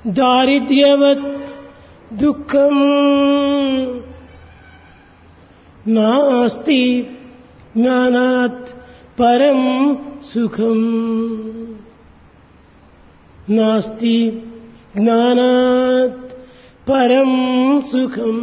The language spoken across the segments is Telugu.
దారిద్ర్యవత్ దుఃఖం నాస్తి జ్ఞానాత్ పరం సుఖం. నాస్తి జ్ఞానాత్ పరం సుఖం.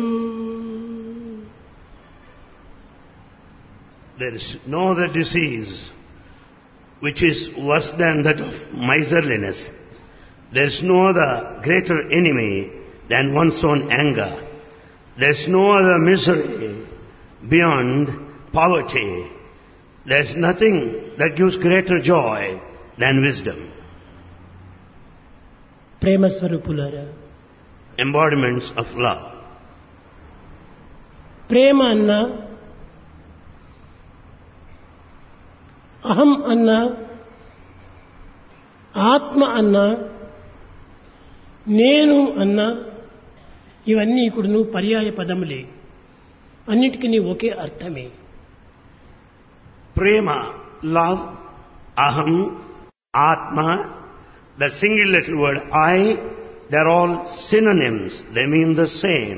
There is no other disease which is worse than that of miserliness. There is no other greater enemy than one's own anger. There is no other misery beyond poverty. There is nothing that gives greater joy than wisdom. ప్రేమ స్వరూపులారా, Embodiments of love. ప్రేమ అన్నా, అహం అన్నా, ఆత్మ అన్నా, నేను అన్నా, ఇవన్నీ ఇప్పుడును పర్యాయ పదములే. అన్నిటికీ ఒకే అర్థమే. Prema, love, aham, atma, the single little word I, they are all synonyms. They mean the same.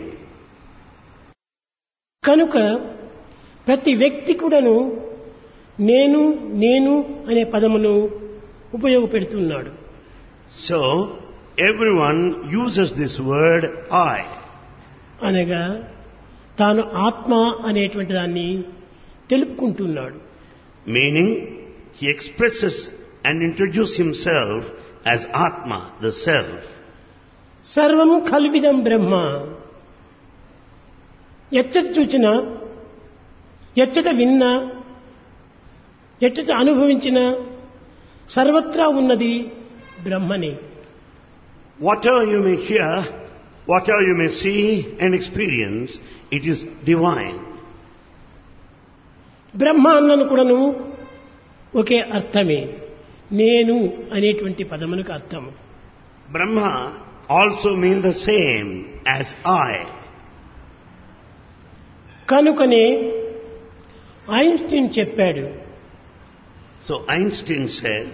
కనుక ప్రతి వ్యక్తి కూడాను నేను నేను అనే పదమును ఉపయోగపెడుతున్నాడు. So, everyone uses this word I. అనగా తాను ఆత్మ అనేటువంటి దాన్ని తెలుపుకుంటున్నాడు. Meaning, he expresses and introduces himself as Atma, the self. సర్వం ఖల్విదం బ్రహ్మ. ఎచ్చట చూచినా, ఎచ్చట విన్నా, ఎచ్చట అనుభవించినా సర్వత్రా ఉన్నది బ్రహ్మనే. Whatever you may hear, whatever you may see and experience, it is divine. బ్రహ్మ అన్నను కూడాను ఒకే అర్థమే. నేను అనేటువంటి పదమునకు అర్థము. Brahma also means the same as I. కనుకనే ఐన్స్టీన్ చెప్పాడు, So Einstein said,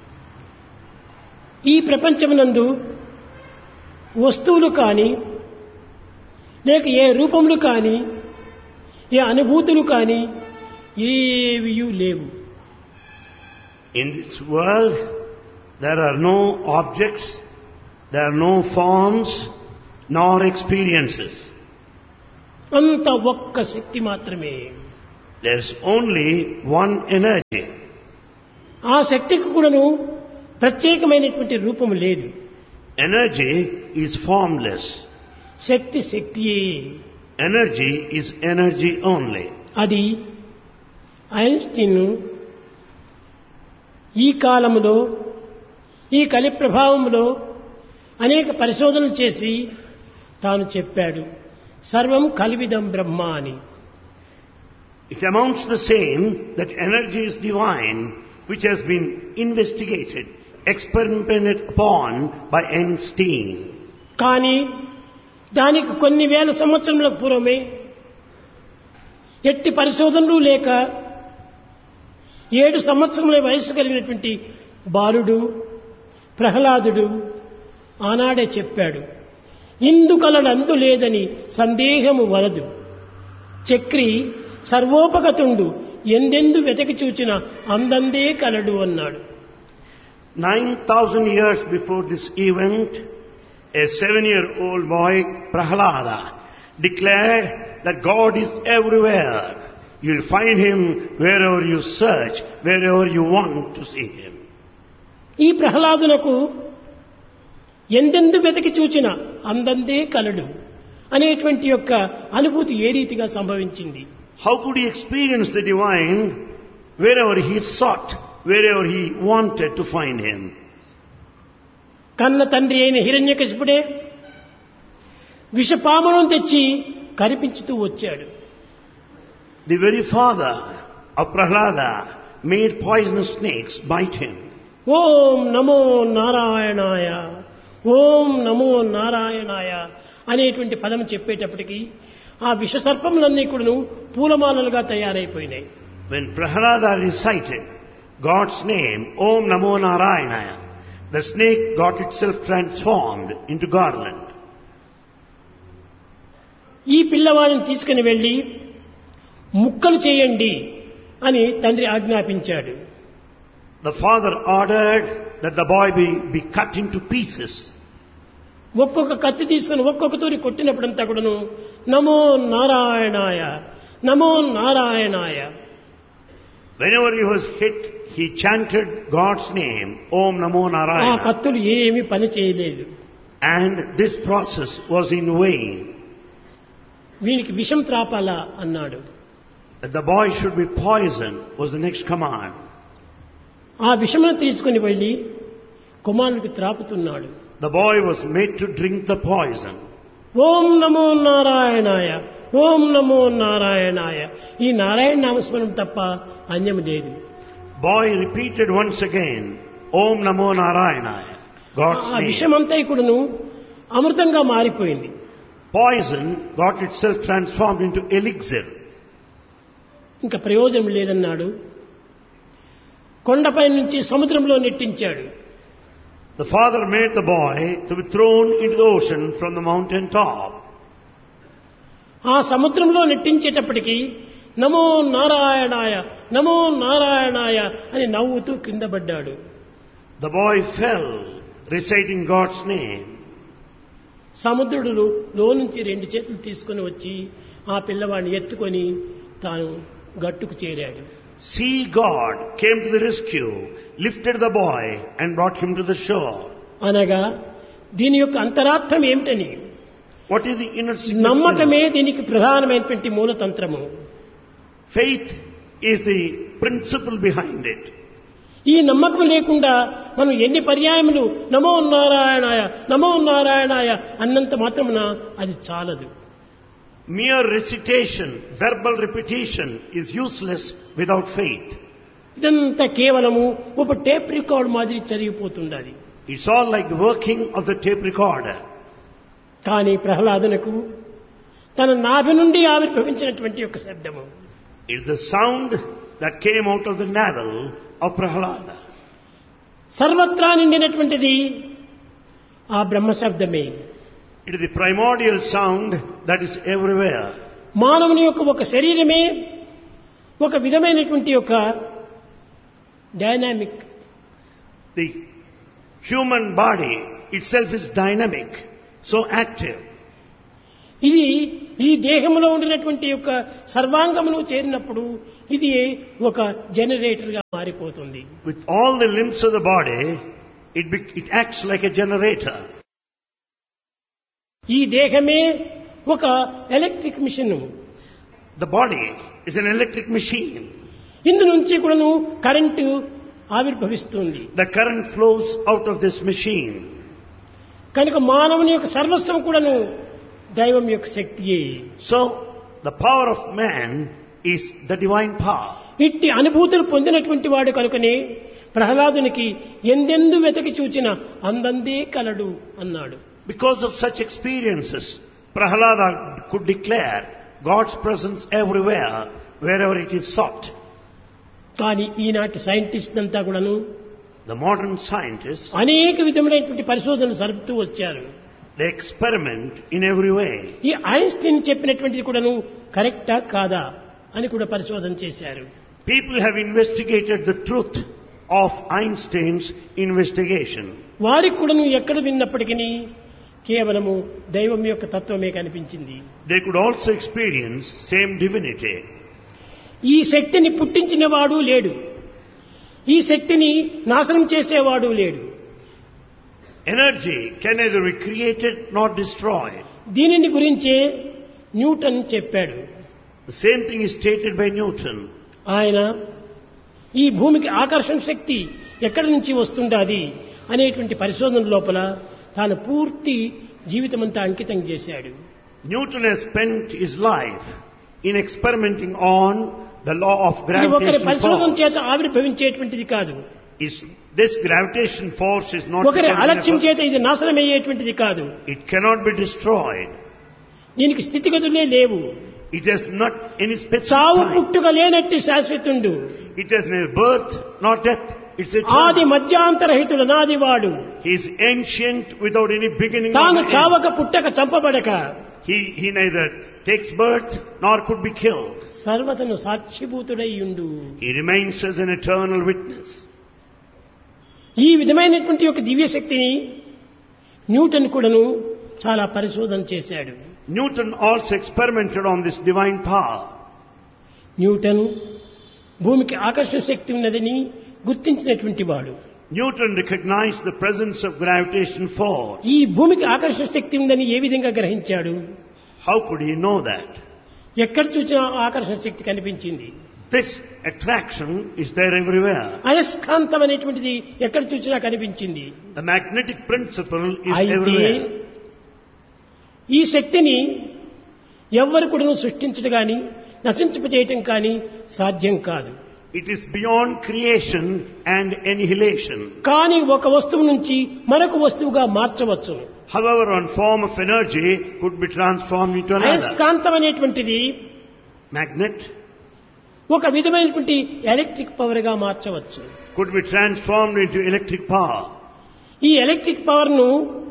ఈ ప్రపంచమునందు వస్తువులు కానీ, లేక ఏ రూపములు కానీ, ఏ అనుభూతులు కానీ ఏవియూ లేవు. in this world there are no objects, there are no forms, nor experiences. అంత ఒక్క శక్తి మాత్రమే. There is only one energy. ఆ శక్తికి కూడాను ప్రత్యేకమైనటువంటి రూపము లేదు. Energy is formless. Shakti శక్తియే. Energy is energy only. అది ఐన్స్టీన్ ఈ కాలములో, ఈ కలి ప్రభావంలో అనేక పరిశోధనలు చేసి తాను చెప్పాడు, సర్వం కల్విదం బ్రహ్మ అని. It amounts the same that energy is divine, which has been investigated, experimented upon by Einstein. కానీ దానికి కొన్ని వేల సంవత్సరముల పూర్వమే ఎట్టి పరిశోధనలు లేక 7 సంవత్సరముల వయసు కలిగినటువంటి బాలుడు ప్రహ్లాదుడు ఆనాడే చెప్పాడు, ఇందుకలడందు లేదని సందేహము వలదు, చక్రి సర్వోపగతుండు ఎందెందు వెతకి చూచిన అందందే కలడు అన్నాడు. 9,000 years before this event, a 7-year-old boy, Prahlada, declared that God is everywhere. You'll find Him wherever you search, wherever you want to see Him. ఈ ప్రహ్లాదునకు ఎందెందు వెతకి చూచిన అందందే కలడు అనేటువంటి యొక్క అనుభూతి ఏ రీతిగా సంభవించింది? How could he experience the divine wherever he sought, wherever he wanted to find Him? కన్న తండ్రి అయిన హిరణ్యకశిపుడే విషపామును తెచ్చి కనిపించుతూ వచ్చాడు. The very father of Prahlada made poisonous snakes bite him. ఓం నమో నారాయణాయ, ఓం నమో నారాయణాయ అనేటువంటి పదం చెప్పేటప్పటికి ఆ విషసర్పములన్నీ కూడాను పూలమాలలుగా తయారైపోయినాయి. When Prahlada recited God's name, Om Namo Narayanaya, The snake got itself transformed into garland. ఈ పిల్లవాడిని తీసుకుని వెళ్ళి ముక్కలు చేయండి అని తండ్రి ఆజ్ఞాపించాడు. The father ordered that the boy be cut into pieces. ఒక్కొక్క కత్తి తీసుకుని ఒక్కొక్క తూరి కొట్టినప్పుడంతా కూడాను నమో నారాయణాయ నమో నారాయణాయ. Whenever he was hit, he chanted God's name, Om Namo ఆ Narayana. కత్తులు ఏమీ పని చేయలేదు. And this process was in vain. వీనికి విషం త్రాపాలా అన్నాడు. That the boy should be poisoned was the next command. ఆ విషమును తీసుకుని వెళ్ళి కుమారునికి త్రాపుతున్నాడు. The boy was made to drink the poison. ఓం నమో నారాయణాయ ఓం నమో నారాయణాయ. ఈ నారాయణ నామస్మరణం తప్ప అన్యం లేదు. Boy repeated once again, Om Namo Narayana, God's ఆ name. విషమంతా కూడాను అమృతంగా మారిపోయింది. Poison got itself transformed into elixir. ఇంకా ప్రయోజనం లేదన్నాడు. కొండపై నుంచి సముద్రంలో నెట్టించాడు. The father made the boy to be thrown into the ocean from the mountain top. ఆ సముద్రంలో నెట్టించేటప్పటికి నమో నారాయణాయ నమో నారాయణాయ అని నవ్వుతూ కింద పడ్డాడు. The boy fell, reciting God's name. సముద్రుడు లో నుంచి 2 చేతులు తీసుకుని వచ్చి ఆ పిల్లవాడిని ఎత్తుకొని తాను గట్టుకు చేరాడు. Sea God came to the rescue, lifted the boy and brought him to the shore. అనగా దీని యొక్క అంతరార్థం ఏమిటని, What is the inner significance? నమ్మకమే దీనికి ప్రధానమైనటువంటి మూలతంత్రము. Faith is the principle behind it. ఈ నమ్మకం లేకుండా మనం ఎన్ని పర్యాయములు నమో నారాయణాయ నమో నారాయణాయ అన్నంత మాత్రమున అది చాలదు. Mere recitation, verbal repetition is useless without faith. ఇదంతా కేవలము ఒక టేప్ రికార్డ్ మాదిరి చదివిపోతుండాలి. It's all like the working of the tape recorder. కానీ ప్రహ్లాదునకు తన నాభి నుండి ఆవిర్భవించినటువంటి ఒక శబ్దము, It's the sound that came out of the navel of Prahlada. సర్వత్రా నిండినటువంటిది ఆ బ్రహ్మ శబ్దమే. It is the primordial sound that is everywhere. మానవుని యొక్క ఒక శరీరమే ఒక విధమైనటువంటి ఒక dynamic. The human body itself is dynamic, so active. ఇది ఈ దేహంలో ఉండినటువంటి యొక్క సర్వాంగమును చేరినప్పుడు ఇది ఒక జనరేటర్ గా మారిపోతుంది. With all the limbs of the body, it acts like a generator. ఈ దేహమే ఒక electric machine. The body is an electric machine. ఇందు నుంచి కూడాను current ఆవిర్భవిస్తుంది. The current flows out of this machine. కనుక మానవుని యొక్క సర్వస్వం కూడాను దైవం యొక్క శక్తియే. So, the power of man is the divine power. ఇట్టి అనుభూతులు పొందినటువంటి వాడు కనుకనే ప్రహ్లాదునికి ఎందెందు వెతకి చూచిన అందందే కలడు అన్నాడు. Because of such experiences, Prahlada could declare God's presence everywhere, wherever it is sought. కానీ ఈనాటి సైంటిస్ట్ అంతా కూడాను The modern scientists, అనేక విధములైనటువంటి పరిశోధనలు జరుపుతూ వచ్చారు. they experiment in every way. ఈ ఐన్స్టీన్ చెప్పినటువంటిది కూడాను కరెక్టా కాదా అని కూడా పరిశోధన చేశారు. People have investigated the truth of Einstein's investigation. వారికి కూడాను ఎక్కడ విన్నప్పటికీ కేవలము దైవం యొక్క తత్వమే కనిపించింది. They could also experience same divinity. ఈ శక్తిని పుట్టించిన వాడు లేడు, ఈ శక్తిని నాశనం చేసేవాడు లేడు. Energy can neither be created nor destroyed. దీనిని గురించే న్యూటన్ చెప్పాడు. The same thing is stated by Newton. ఆయన ఈ భూమికి ఆకర్షణ శక్తి ఎక్కడి నుంచి వస్తుండాది అనేటువంటి పరిశోధన లోపల తాను పూర్తి జీవితమంతా అంకితం చేశాడు. Newton has spent his life in experimenting on the law of ఇది ఒకరి gravitation పరిశోధన force. చేత ఆవిర్భవించేటువంటిది కాదు. This gravitation force is not ఒకరి dependent అలక్ష్యం upon- చేత ఇది నాశనమయ్యేటువంటిది కాదు. It cannot be destroyed. దీనికి స్థితిగతులే లేవు. It has not any specific చావు time. పుట్టుక లేనట్టి శాశ్వతుండు. It has neither birth nor death. It's ఆది eternal. మధ్యాంతరహితుడు నాదివాడు. He is ancient without any beginning or తాను end. చావక పుట్టక చంపబడక He neither takes birth nor could be killed. సర్వతను సాక్షిభూతుడై ఉండు. He remains as an eternal witness. ఈ విధమైనటువంటి ఒక దివ్య శక్తిని న్యూటన్ కూడాను చాలా పరిశోధన చేశాడు. Newton also experimented on this divine power. Newton భూమికి ఆకర్షణ శక్తి ఉన్నదని గుర్తించినటువంటి వాడు. Newton recognized the presence of gravitation force. ఈ భూమికి ఆకర్షణ శక్తి ఉందని ఏ విధంగా గ్రహించాడు? How could he know that? ఎక్కడ చూసినా ఆకర్షణ శక్తి కనిపించింది. This attraction is there everywhere. అయస్కాంతం అనేటువంటిది ఎక్కడ చూసినా కనిపించింది. The magnetic principle is అయితే everywhere. ఈ శక్తిని ఎవ్వరు కూడా సృష్టించడం కానీ నశింపజేయటం కానీ సాధ్యం కాదు. It is beyond creation and annihilation. కానీ ఒక వస్తువు నుంచి మరొక వస్తువుగా మార్చవచ్చు. However, one form of energy could be transformed into another. అయస్కాంతం అనేటువంటిది Magnet ఒక విధమైనటువంటి ఎలక్ట్రిక్ పవర్ గా మార్చవచ్చు. could be transformed into electric power. ఈ ఎలక్ట్రిక్ పవర్ ను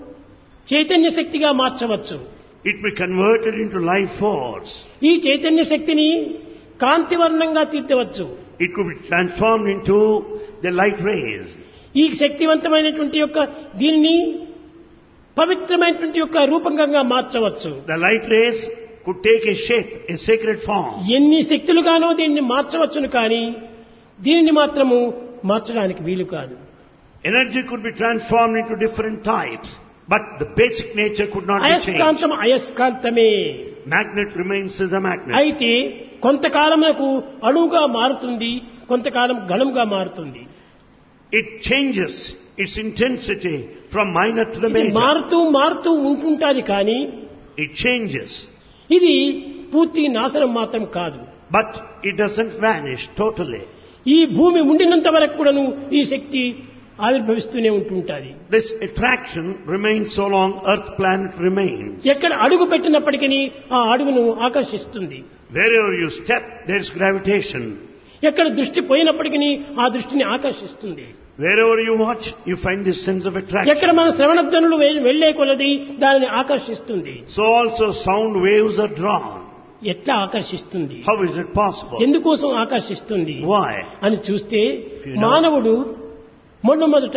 చైతన్య శక్తిగా మార్చవచ్చు. It be converted into life force. ఈ చైతన్య శక్తిని కాంతివర్ణంగా తీర్చవచ్చు. It could be transformed into the light rays. ఈ శక్తివంతమైనటువంటి యొక్క దీనిని పవిత్రమైనటువంటి యొక్క రూపంగా మార్చవచ్చు. The light rays could take a shape, a sacred form. ఎన్ని శక్తులుగానో దీన్ని మార్చవచ్చును కానీ దీనిని మాత్రము మార్చడానికి వీలు కాదు. Energy could be transformed into different types, but the basic nature could not be changed. అయస్కాంతం అయస్కాంతమే. Magnet remains as a magnet. అయితే కొంతకాలమునకు అణువుగా మారుతుంది, కొంతకాలం ఘనముగా మారుతుంది. It changes its intensity from minor to the ఇది major. మారుతూ ఉంటుంటాది కానీ It changes, ఇది పూర్తి నాశనం మాత్రం కాదు. but it doesn't vanish totally. ఈ భూమి ఉండినంత వరకు కూడాను ఈ శక్తి ఆవిర్భవిస్తూనే ఉంటుంటాది. This attraction remains so long Earth planet remains. ఎక్కడ అడుగు పెట్టినప్పటికీ ఆ అడుగును ఆకర్షిస్తుంది. Wherever you step, there is gravitation. ఎక్కడ దృష్టి పోయినప్పటికీ ఆ దృష్టిని ఆకర్షిస్తుంది. Wherever you watch, you find this sense of attraction. ఎక్కడ మన శ్రవణధ్వనులు వెళ్లే కొలది దానిని ఆకర్షిస్తుంది. So also sound waves are drawn. ఎట్లా ఆకర్షిస్తుంది? How is it possible? ఎందుకోసం ఆకర్షిస్తుంది Why? అని చూస్తే You know. మానవుడు మొట్టమొదట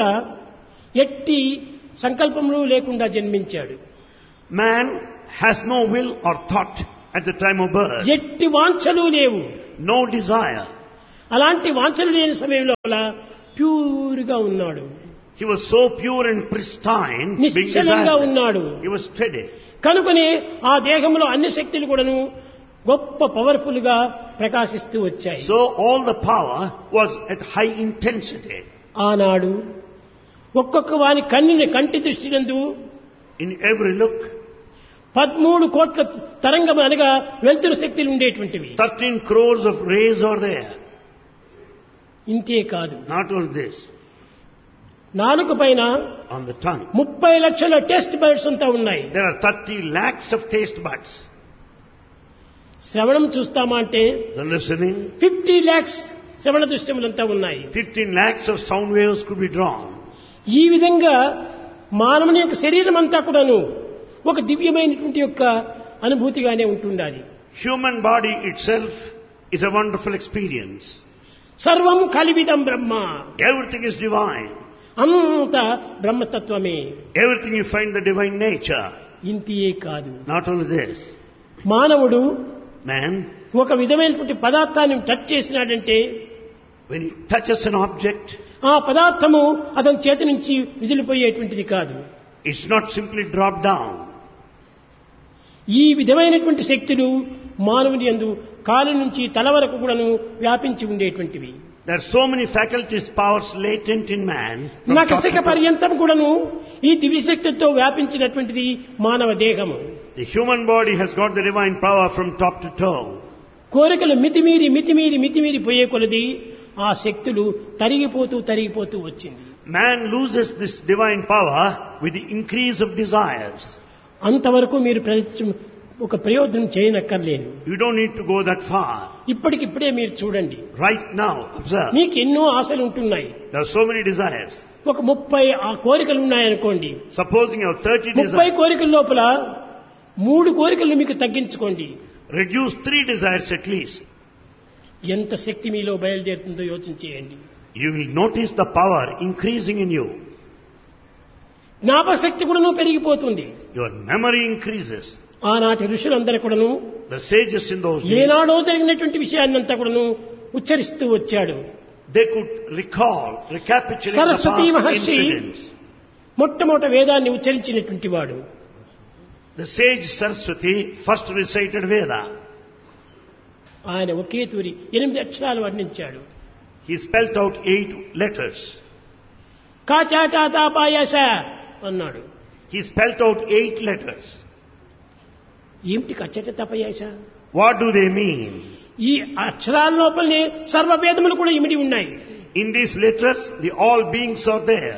ఎట్టి సంకల్పములు లేకుండా జన్మించాడు. Man has no will or thought at the time of birth. ఎట్టి వాంఛలు లేవు. No desire. అలాంటి వాంఛలు లేని సమయంలో ప్యూర్గా ఉన్నాడు. He was so pure and pristine, being నిశ్చలంగా desireless. ఉన్నాడు. He was steady. కనుకనే ఆ దేహంలో అన్ని శక్తులు కూడాను గొప్ప పవర్ఫుల్ గా ప్రకాశిస్తూ వచ్చాయి. So all the power was at high intensity. ఆనాడు ఒక్కొక్క వాని కంటి దృష్టినందు In every look, 13 కోట్ల తరంగం అనగా వెలుతురు శక్తులు ఉండేటువంటివి. 13 crores of rays are there. ఇంతే కాదు, Not only this, నాలుక పైన on the tongue. 30 లక్షల టెస్ట్ బర్డ్స్ అంతా ఉన్నాయి. There are 30 lakhs of taste buds. శ్రవణం చూస్తామా అంటే The listening, 50 lakhs శ్రవణ దృశ్యములంతా ఉన్నాయి. 15 lakhs of sound waves could be drawn. ఈ విధంగా మానవుని యొక్క శరీరం అంతా కూడాను ఒక దివ్యమైనటువంటి యొక్క అనుభూతిగానే ఉంటుండాలి. Human body itself is a wonderful experience. సర్వం కలివిదం బ్రహ్మ. Everything is divine. అంత బ్రహ్మతత్వమే. Everything you find the divine nature. ఇంతియే కాదు, Not only this, మానవుడు man, ఒక విధమైనటువంటి పదార్థాన్ని touch చేసినాడంటే when he touches an object, ఆ పదార్థము అతని చేతి నుంచి విదిలిపోయేటువంటిది కాదు. it's not simply dropped down. ఈ విధమైనటువంటి శక్తులు మానవుని యందు కాలు నుంచి తల వరకు కూడాను వ్యాపించి ఉండేటువంటివి. There are so many faculties, powers latent in man. from top to నఖశిఖ toe. పర్యంతం కూడాను ఈ దివ్యశక్తితో వ్యాపించినటువంటిది మానవ దేహము. The human body has got the divine power from top to toe. కోరికలు మితిమీరి పోయే కొలది ఆ శక్తులు తరిగిపోతూ వచ్చింది. Man loses this divine power with the increase of desires. అంతవరకు మీరు ఒక ప్రయోజనం చేయనక్కర్లేదు. You don't need to go that far. ఇప్పటికిప్పుడే మీరు చూడండి. Right now, observe. మీకు ఎన్నో ఆశలు ఉంటున్నాయి. There are so many desires. ఒక 30 ఆ కోరికలు ఉన్నాయనుకోండి. Supposing you have 30 30 desires. కోరికల లోపల 3 కోరికలు మీకు తగ్గించుకోండి. Reduce 3 desires at least. ఎంత శక్తి మీలో బయలుదేరుతుందో యోచించేయండి. You will notice the power increasing in you. జ్ఞాపక శక్తి కూడాను పెరిగిపోతుంది. Your memory increases. ఆనాటి ఋషులందరూ కూడాను The sages in those days, ఏనాడో జరిగినటువంటి విషయాన్నంతా కూడాను ఉచ్చరిస్తూ వచ్చాడు. they could recall, recapitulate the Saraswati past Maharshi incidents. మొట్టమొదటి వేదాన్ని ఉచ్చరించినటువంటి వాడు. The sage Saraswati first recited Veda. ఆయన ఒకే తూరి 8 అక్షరాలు వర్ణించాడు. He spelt out 8 letters. కాచాటాతాపాయశ అన్నాడు. He spelt out 8 letters. ఏమిటి కచ్చట తపయాశ? What do they mean? ఈ అక్షరాల లోపలనే సర్వవేదములు కూడా ఇమిడి ఉన్నాయి. In these letters, the all beings are there.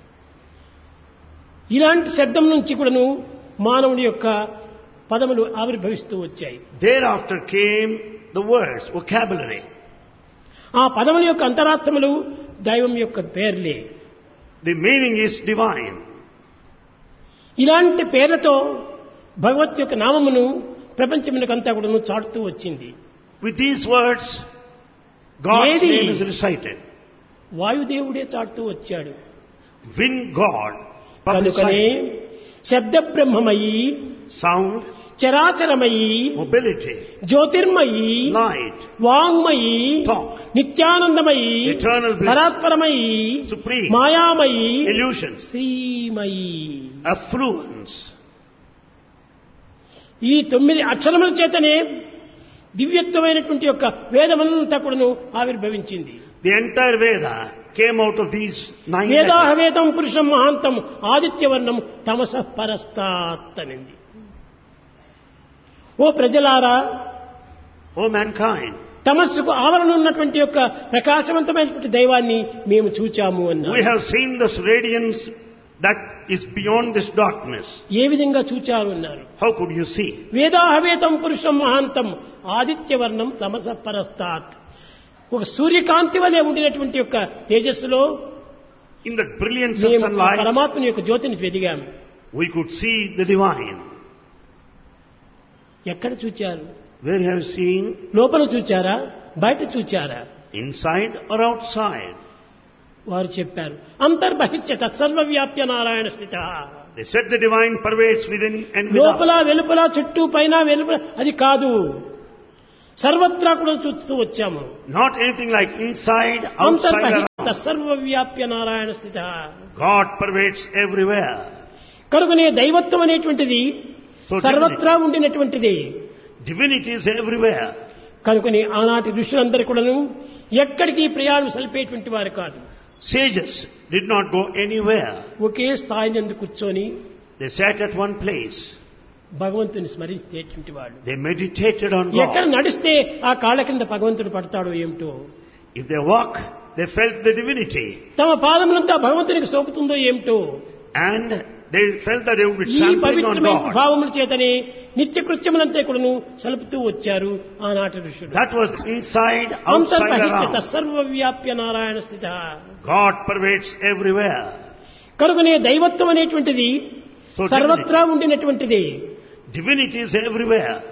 ఇలాంటి శబ్దం నుంచి కూడాను మానవుని యొక్క పదములు ఆవిర్భవిస్తూ వచ్చాయి. Thereafter came the words, vocabulary. ఆ పదముల యొక్క అంతరార్థములు దైవం యొక్క పేర్లే. The meaning is divine. ఇలాంటి పేర్లతో భగవత్ యొక్క నామమును ప్రపంచమునకంతా కూడాను చాటుతూ వచ్చింది. With these words, God's ఏది? name is recited. వాయుదేవుడే చాటుతూ వచ్చాడు. When God కనుకనే publicized శబ్ద బ్రహ్మమయి, sound, చరాచరమయి, mobility, Jyotirmayi, light, వాంగ్మయి, talk, నిత్యానందమయి, eternal bliss, పరాత్పరమయి, supreme, మాయామయి, illusions, Srimayi. affluence. ఈ 9 అక్షరముల చేతనే దివ్యత్వమైనటువంటి యొక్క వేదమంతా కూడాను ఆవిర్భవించింది. The entire Veda came out of these 9 letters. వేదాహవేదం పురుషం మహాంతం ఆదిత్యవర్ణం తమసః పరస్తాత్ అనింది. ఓ ప్రజలారా, O mankind, తమస్సుకు ఆవరణ ఉన్నటువంటి యొక్క ప్రకాశవంతమైనటువంటి దైవాన్ని మేము చూచాము we అన్నారు. have seen this radiance that is beyond this darkness. ఏ విధంగా చూచారు అన్నారు. How could you see? వేదాహవేదం పురుషం మహాంతం ఆదిత్యవర్ణం తమసః పరస్తాత్. ఒక సూర్యకాంతి వలె ఉండినటువంటి యొక్క తేజస్సులో In the brilliance of మేము sunlight, పరమాత్మని యొక్క జ్యోతిని వెదిగాము. we could see the divine. ఎక్కడ చూచారు? Where have you seen? లోపల చూచారా, బయట చూచారా? Inside or outside? వారు చెప్పారు అంతర్బహిష్య తత్సర్వవ్యాప్య నారాయణ స్థిత. They said the divine pervades within and without. లోపల వెలుపల చుట్టూ పైన వెలుపల అది కాదు, సర్వత్రా కూడా చూస్తూ వచ్చాము. Not anything like inside, outside, అంతర్బహిష్య around. తత్సర్వవ్యాప్య Narayana స్థిత. God pervades everywhere. కనుకనే దైవత్వం అనేటువంటిది So సర్వత్రా ఉండినటువంటిది. divinity is everywhere. కనుకని ఆనాటి ఋషులందరూ కూడాను ఎక్కడికి ప్రయాణం సలిపేటువంటి వారు కాదు. Sages did not go anywhere. ఒకే స్థాయి నందు కూర్చొని They sat at one place. భగవంతుని స్మరించేటువంటి వాడు. They meditated on ఎక్కడ God. నడిస్తే ఆ కాళ్ళ కింద భగవంతుడు పడతాడో ఏమిటో, If they walk, they felt the divinity. తమ పాదములంతా భగవంతునికి సోకుతుందో ఏమిటో, And they felt that they would be ఈ trampling on పవిత్రమైన God. భావముల చేతనే నిత్య కృత్యములంతా కూడాను సలుపుతూ వచ్చారు ఆనాటి ఋషులు. That was inside, outside, అంతర్బహిష్యత around. సర్వవ్యాప్య Narayana స్థిత. God pervades everywhere. కనుకనే దైవత్వం అనేటువంటిది So సర్వత్రా ఉండినటువంటిది. divinity is everywhere.